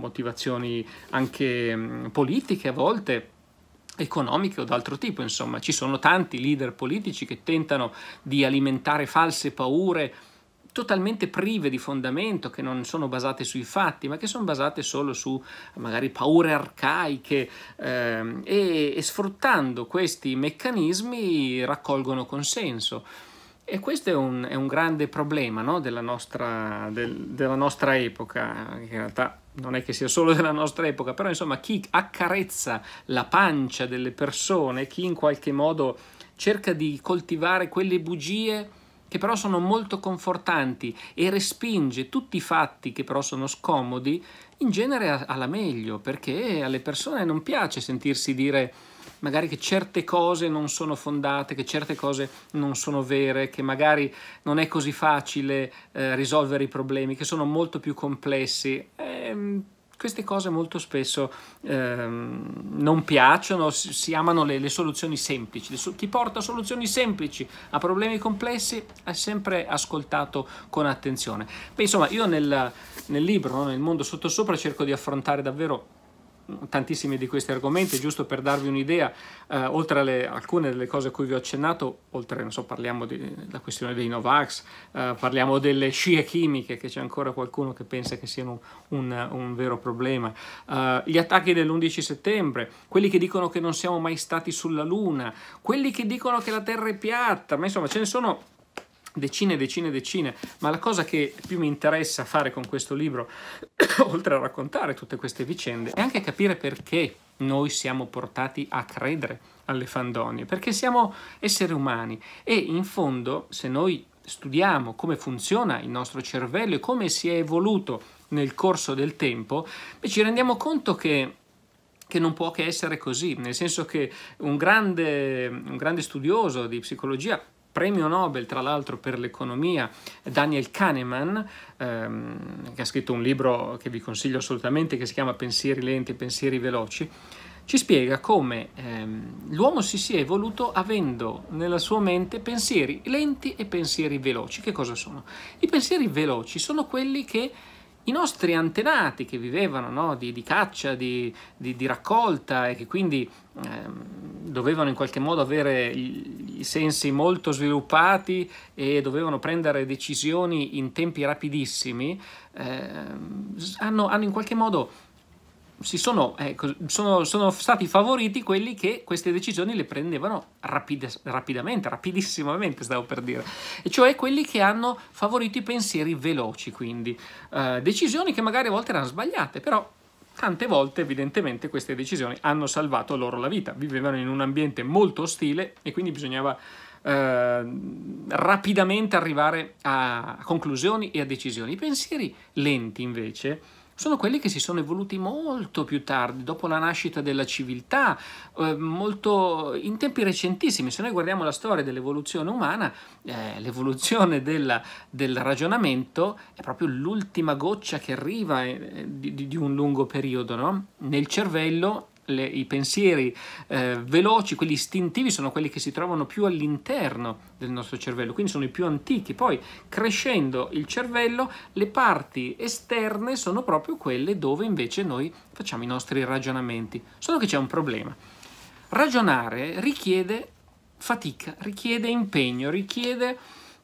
motivazioni anche politiche a volte, economiche o d'altro tipo. Insomma, ci sono tanti leader politici che tentano di alimentare false paure totalmente prive di fondamento, che non sono basate sui fatti, ma che sono basate solo su magari paure arcaiche, e sfruttando questi meccanismi raccolgono consenso. E questo è un grande problema, no? della nostra epoca, in realtà non è che sia solo della nostra epoca, però insomma chi accarezza la pancia delle persone, chi in qualche modo cerca di coltivare quelle bugie che però sono molto confortanti e respinge tutti i fatti che però sono scomodi, in genere ha la meglio, perché alle persone non piace sentirsi dire magari che certe cose non sono fondate, che certe cose non sono vere, che magari non è così facile risolvere i problemi, che sono molto più complessi. Queste cose molto spesso non piacciono, si amano le soluzioni semplici. Chi porta soluzioni semplici a problemi complessi è sempre ascoltato con attenzione. Beh, insomma, io nel libro, no, nel mondo sottosopra, cerco di affrontare davvero tantissimi di questi argomenti, giusto per darvi un'idea. Oltre alle alcune delle cose a cui vi ho accennato, oltre, non so, parliamo della questione dei Novax, parliamo delle scie chimiche, che c'è ancora qualcuno che pensa che siano un vero problema, gli attacchi dell'11 settembre, quelli che dicono che non siamo mai stati sulla Luna, quelli che dicono che la Terra è piatta, ma insomma ce ne sono decine, ma la cosa che più mi interessa fare con questo libro, oltre a raccontare tutte queste vicende, è anche capire perché noi siamo portati a credere alle fandonie, perché siamo esseri umani e in fondo, se noi studiamo come funziona il nostro cervello e come si è evoluto nel corso del tempo, ci rendiamo conto che non può che essere così, nel senso che un grande studioso di psicologia, premio Nobel tra l'altro per l'economia, Daniel Kahneman, che ha scritto un libro che vi consiglio assolutamente, che si chiama Pensieri lenti e pensieri veloci, ci spiega come l'uomo si sia evoluto avendo nella sua mente pensieri lenti e pensieri veloci. Che cosa sono? I pensieri veloci sono quelli che i nostri antenati, che vivevano, no, di caccia, di raccolta, e che quindi dovevano in qualche modo avere i sensi molto sviluppati e dovevano prendere decisioni in tempi rapidissimi, hanno in qualche modo sono stati favoriti quelli che queste decisioni le prendevano rapidissimamente, stavo per dire, e cioè quelli che hanno favorito i pensieri veloci, quindi decisioni che magari a volte erano sbagliate, però tante volte evidentemente queste decisioni hanno salvato loro la vita. Vivevano in un ambiente molto ostile e quindi bisognava rapidamente arrivare a conclusioni e a decisioni. I pensieri lenti invece sono quelli che si sono evoluti molto più tardi, dopo la nascita della civiltà, molto in tempi recentissimi. Se noi guardiamo la storia dell'evoluzione umana, l'evoluzione del ragionamento è proprio l'ultima goccia che arriva di un lungo periodo, no? Nel cervello i pensieri veloci, quelli istintivi, sono quelli che si trovano più all'interno del nostro cervello, quindi sono i più antichi. Poi, crescendo il cervello, le parti esterne sono proprio quelle dove invece noi facciamo i nostri ragionamenti. Solo che c'è un problema: ragionare richiede fatica, richiede impegno, richiede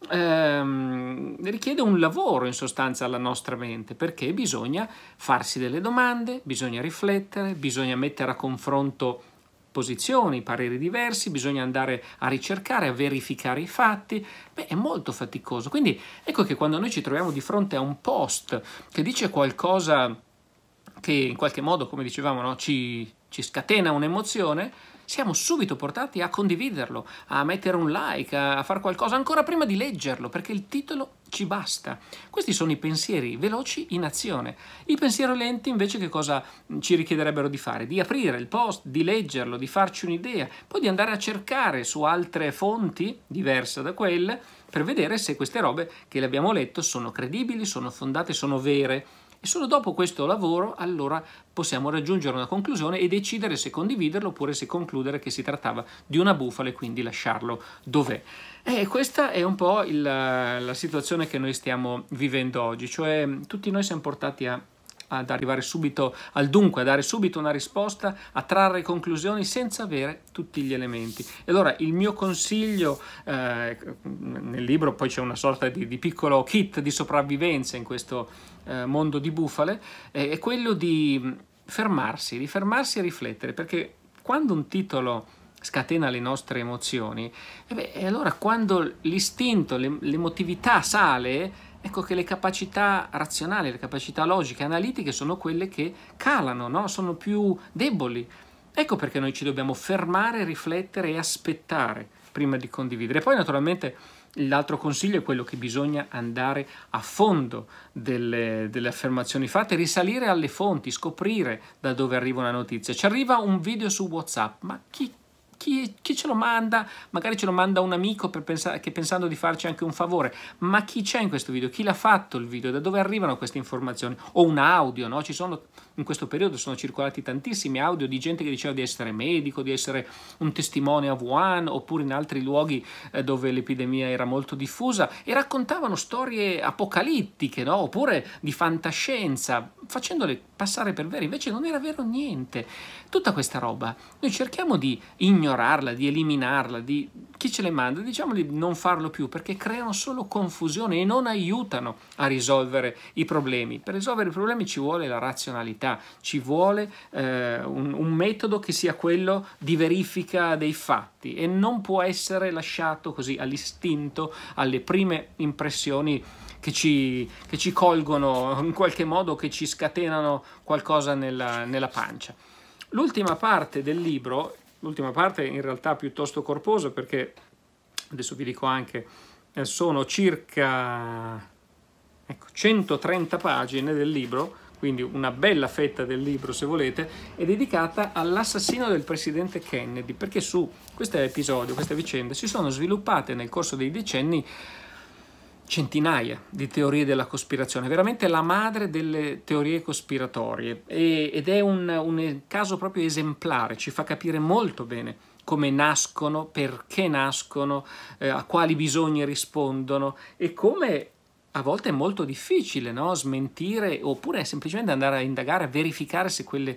un lavoro in sostanza alla nostra mente, perché bisogna farsi delle domande, bisogna riflettere, bisogna mettere a confronto posizioni, pareri diversi, bisogna andare a ricercare, a verificare i fatti. È molto faticoso. Quindi ecco che quando noi ci troviamo di fronte a un post che dice qualcosa che in qualche modo, come dicevamo, no, ci scatena un'emozione, siamo subito portati a condividerlo, a mettere un like, a fare qualcosa ancora prima di leggerlo, perché il titolo ci basta. Questi sono i pensieri veloci in azione. I pensieri lenti invece che cosa ci richiederebbero di fare? Di aprire il post, di leggerlo, di farci un'idea, poi di andare a cercare su altre fonti diverse da quelle per vedere se queste robe che le abbiamo letto sono credibili, sono fondate, sono vere. E solo dopo questo lavoro allora possiamo raggiungere una conclusione e decidere se condividerlo oppure se concludere che si trattava di una bufala e quindi lasciarlo dov'è. E questa è un po' la situazione che noi stiamo vivendo oggi, cioè tutti noi siamo portati a ad arrivare subito al dunque, a dare subito una risposta, a trarre conclusioni senza avere tutti gli elementi. E allora il mio consiglio, nel libro poi c'è una sorta di piccolo kit di sopravvivenza in questo mondo di bufale, è quello di fermarsi e riflettere, perché quando un titolo scatena le nostre emozioni, e allora quando l'istinto, l'emotività sale, ecco che le capacità razionali, le capacità logiche, analitiche sono quelle che calano, no? Sono più deboli. Ecco perché noi ci dobbiamo fermare, riflettere e aspettare prima di condividere. Poi naturalmente l'altro consiglio è quello che bisogna andare a fondo delle affermazioni fatte, risalire alle fonti, scoprire da dove arriva una notizia. Ci arriva un video su WhatsApp, ma chi ce lo manda? Magari ce lo manda un amico che pensando di farci anche un favore, ma chi c'è in questo video? Chi l'ha fatto il video? Da dove arrivano queste informazioni? O un audio, no? In questo periodo sono circolati tantissimi audio di gente che diceva di essere medico, di essere un testimone a Wuhan, oppure in altri luoghi dove l'epidemia era molto diffusa, e raccontavano storie apocalittiche, no? Oppure di fantascienza, facendole passare per vere, invece non era vero niente. Tutta questa roba noi cerchiamo di ignorarla, di eliminarla, di chi ce le manda, diciamo di non farlo più, perché creano solo confusione e non aiutano a risolvere i problemi. Per risolvere i problemi ci vuole la razionalità, ci vuole un metodo che sia quello di verifica dei fatti, e non può essere lasciato così all'istinto, alle prime impressioni che ci colgono in qualche modo, che ci scatenano qualcosa nella pancia. L'ultima parte del libro, l'ultima parte in realtà piuttosto corposa, perché adesso vi dico anche, sono circa 130 pagine del libro, quindi una bella fetta del libro se volete, è dedicata all'assassino del presidente Kennedy, perché su questo episodio, queste vicende si sono sviluppate nel corso dei decenni centinaia di teorie della cospirazione, veramente la madre delle teorie cospiratorie, ed è un caso proprio esemplare, ci fa capire molto bene come nascono, perché nascono, a quali bisogni rispondono, e come a volte è molto difficile, no? Smentire, oppure semplicemente andare a indagare, a verificare se quelle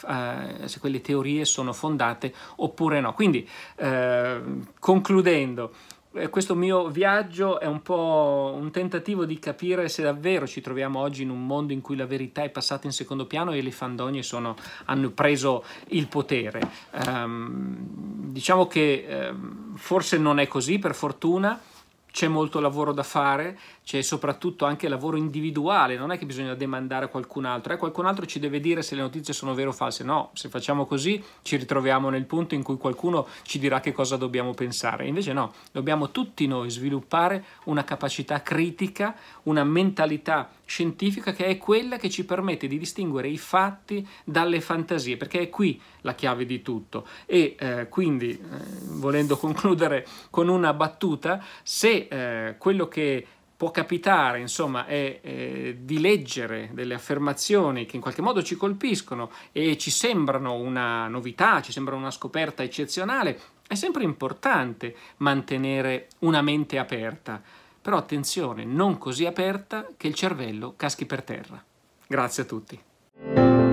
teorie sono fondate oppure no. Quindi, concludendo, questo mio viaggio è un po' un tentativo di capire se davvero ci troviamo oggi in un mondo in cui la verità è passata in secondo piano e le fandonie hanno preso il potere. Diciamo che forse non è così, per fortuna. C'è molto lavoro da fare, c'è soprattutto anche lavoro individuale, non è che bisogna demandare a qualcun altro, qualcun altro ci deve dire se le notizie sono vere o false. No, se facciamo così ci ritroviamo nel punto in cui qualcuno ci dirà che cosa dobbiamo pensare. Invece no, dobbiamo tutti noi sviluppare una capacità critica, una mentalità scientifica, che è quella che ci permette di distinguere i fatti dalle fantasie, perché è qui la chiave di tutto. E quindi, volendo concludere con una battuta, se quello che può capitare, insomma, è di leggere delle affermazioni che in qualche modo ci colpiscono e ci sembrano una novità, ci sembrano una scoperta eccezionale, è sempre importante mantenere una mente aperta, però attenzione, non così aperta che il cervello caschi per terra. Grazie a tutti.